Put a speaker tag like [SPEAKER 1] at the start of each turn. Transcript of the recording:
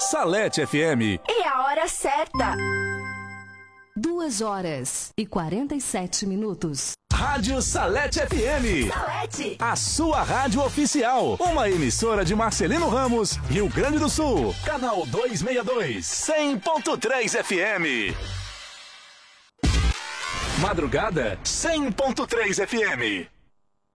[SPEAKER 1] Salete FM.
[SPEAKER 2] E a hora certa.
[SPEAKER 3] 2h47.
[SPEAKER 1] Rádio Salete FM.
[SPEAKER 2] Salete.
[SPEAKER 1] A sua rádio oficial. Uma emissora de Marcelino Ramos, Rio Grande do Sul. Canal 262, 100.3 FM. Madrugada, 100.3 FM.